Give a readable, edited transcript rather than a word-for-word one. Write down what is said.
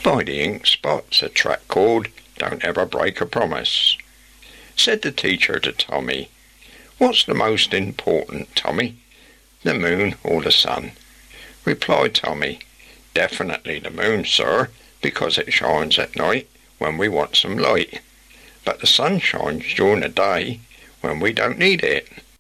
"By the ink spot," said Track called, "don't ever break a promise." Said the teacher to Tommy, "What's the most important, Tommy, the moon or the sun?" Replied Tommy, "Definitely the moon, sir, because it shines at night when we want some light. But the sun shines during the day when we don't need it.